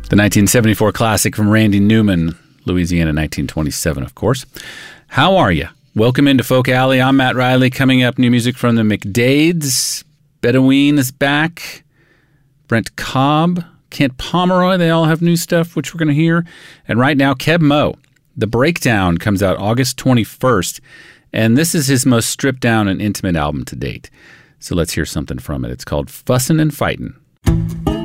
The 1974 classic from Randy Newman, Louisiana, 1927, of course. How are you? Welcome into Folk Alley. I'm Matt Riley. Coming up, new music from the McDades. Bedouin is back. Brent Cobb, Kent Pomeroy, they all have new stuff, which we're going to hear. And right now, Keb Mo. The Breakdown comes out August 21st. And this is his most stripped down and intimate album to date. So let's hear something from it. It's called Fussin' and Fightin'.